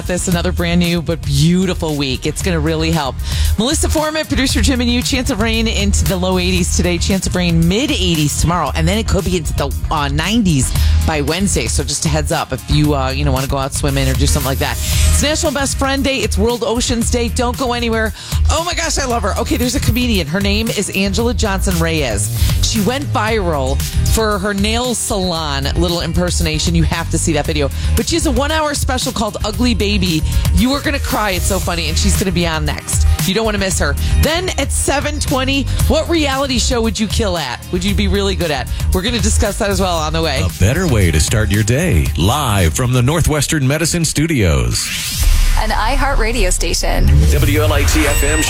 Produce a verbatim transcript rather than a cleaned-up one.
This another brand new but beautiful week. It's going to really help. Melissa Foreman, producer Jim and you. Chance of rain into the low eighties today. Chance of rain mid eighties tomorrow, and then it could be into the uh, nineties by Wednesday. So just a heads up if you uh, you know want to go out swimming or do something like that. It's National Best Friend Day. It's World Oceans Day. Don't go anywhere. Oh my gosh, I love her. Okay, there's a comedian. Her name is Angela Johnson Reyes. She went viral for her nail salon little impersonation. You have to see that video. But she has a one-hour special called Ugly Baby. You are going to cry. It's so funny. And she's going to be on next. You don't want to miss her. Then at seven twenty, what reality show would you kill at? Would you be really good at? We're going to discuss that as well on the way. A better way to start your day. Live from the Northwestern Medicine Studios. An iHeart radio station. W L I T F M